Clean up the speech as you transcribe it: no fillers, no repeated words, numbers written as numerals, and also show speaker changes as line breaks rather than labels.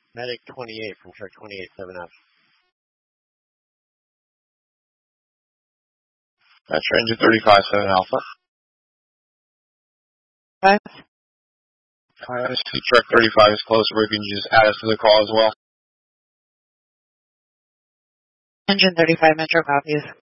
Medic 28 from truck 28-7F.
Metro engine 35-7 Alpha.
Five.
I see truck 35 is close. Where can you just add us to the call as well?
Engine 35 Metro copies.